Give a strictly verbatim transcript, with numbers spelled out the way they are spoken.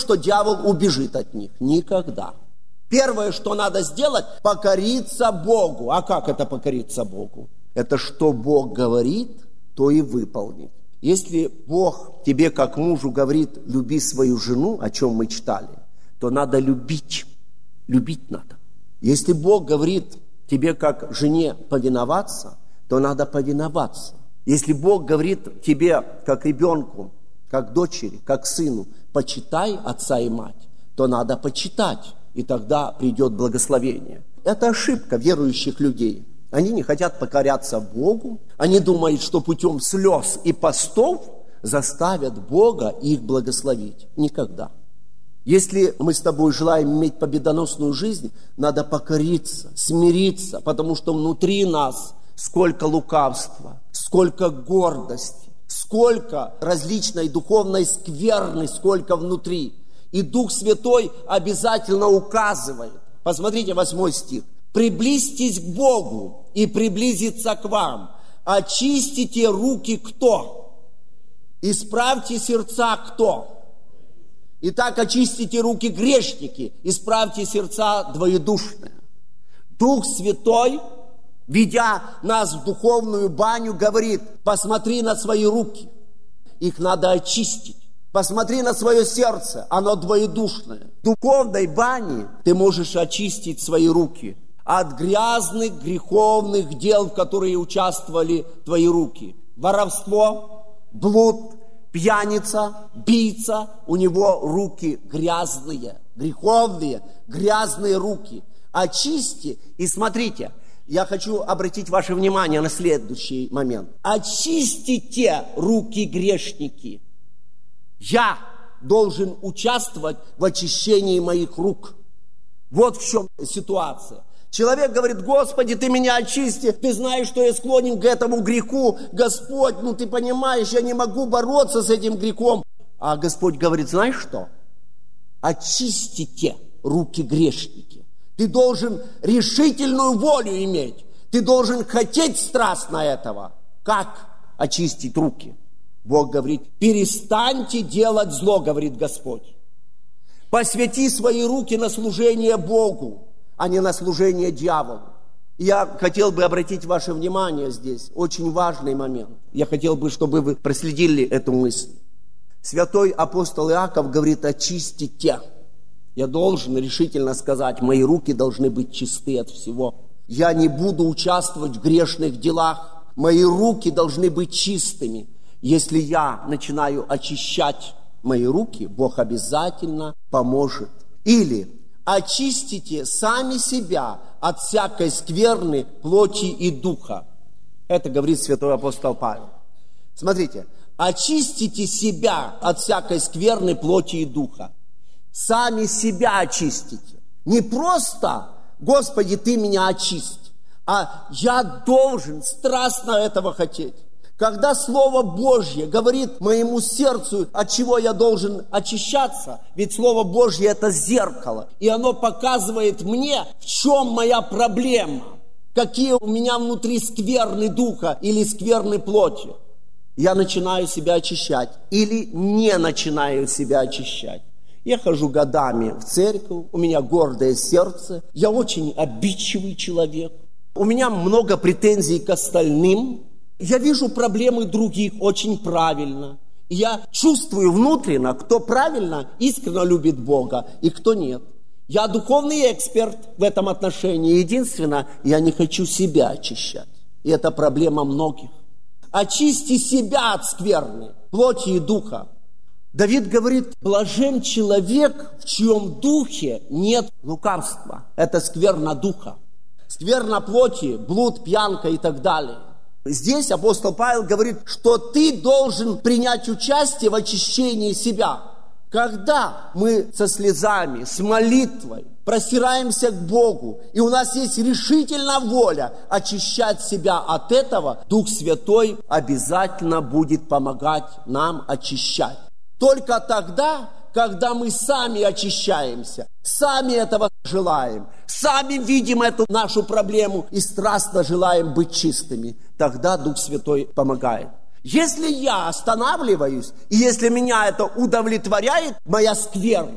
что дьявол убежит от них. Никогда. Первое, что надо сделать, покориться Богу. А как это покориться Богу? Это что Бог говорит, то и выполнить. Если Бог тебе как мужу говорит, люби свою жену, о чем мы читали, то надо любить. Любить надо. Если Бог говорит тебе как жене повиноваться, то надо повиноваться. Если Бог говорит тебе как ребенку, как дочери, как сыну, почитай отца и мать, то надо почитать, и тогда придет благословение. Это ошибка верующих людей. Они не хотят покоряться Богу. Они думают, что путем слез и постов заставят Бога их благословить. Никогда. Если мы с тобой желаем иметь победоносную жизнь, надо покориться, смириться, потому что внутри нас сколько лукавства, сколько гордости, сколько различной духовной скверны, сколько внутри. И Дух Святой обязательно указывает. Посмотрите, восьмой стих. «Приблизьтесь к Богу, и приблизится к вам. Очистите руки кто? Исправьте сердца кто? Итак, очистите руки грешники, исправьте сердца двоедушные». Дух Святой, ведя нас в духовную баню, говорит: посмотри на свои руки, их надо очистить. Посмотри на свое сердце, оно двоедушное. В духовной бане ты можешь очистить свои руки от грязных, греховных дел, в которые участвовали твои руки. Воровство, блуд, пьяница, бийца, у него руки грязные, греховные, грязные руки. Очисти, и смотрите, я хочу обратить ваше внимание на следующий момент. Очистите руки грешники. Я должен участвовать в очищении моих рук. Вот в чем ситуация. Человек говорит: Господи, Ты меня очисти, Ты знаешь, что я склонен к этому греху. Господь, ну Ты понимаешь, я не могу бороться с этим грехом. А Господь говорит: знаешь что? Очистите руки грешники. Ты должен решительную волю иметь. Ты должен хотеть страстно этого. Как очистить руки? Бог говорит: перестаньте делать зло, говорит Господь. Посвяти свои руки на служение Богу, а не на служение дьяволу. Я хотел бы обратить ваше внимание здесь. Очень важный момент. Я хотел бы, чтобы вы проследили эту мысль. Святой апостол Иаков говорит: очистите. Я должен решительно сказать: мои руки должны быть чисты от всего. Я не буду участвовать в грешных делах. Мои руки должны быть чистыми. Если я начинаю очищать мои руки, Бог обязательно поможет. Или очистите сами себя от всякой скверны плоти и духа. Это говорит святой апостол Павел. Смотрите, очистите себя от всякой скверны плоти и духа. Сами себя очистите. Не просто: Господи, Ты меня очисти, а я должен страстно этого хотеть. Когда Слово Божье говорит моему сердцу, от чего я должен очищаться, ведь Слово Божье – это зеркало, и оно показывает мне, в чем моя проблема, какие у меня внутри скверны духа или скверны плоти. Я начинаю себя очищать или не начинаю себя очищать. Я хожу годами в церковь, у меня гордое сердце, я очень обидчивый человек, у меня много претензий к остальным. Я вижу проблемы других очень правильно. И я чувствую внутренно, кто правильно, искренне любит Бога, и кто нет. Я духовный эксперт в этом отношении. Единственное, я не хочу себя очищать. И это проблема многих. Очисти себя от скверны, плоти и духа. Давид говорит: блажен человек, в чьем духе нет лукавства. Это скверна духа. Скверна плоти, блуд, пьянка и так далее. Здесь апостол Павел говорит, что ты должен принять участие в очищении себя. Когда мы со слезами, с молитвой простираемся к Богу, и у нас есть решительная воля очищать себя от этого, Дух Святой обязательно будет помогать нам очищать. Только тогда, когда мы сами очищаемся, сами этого желаем, сами видим эту нашу проблему и страстно желаем быть чистыми, тогда Дух Святой помогает. Если я останавливаюсь, и если меня это удовлетворяет, моя скверна,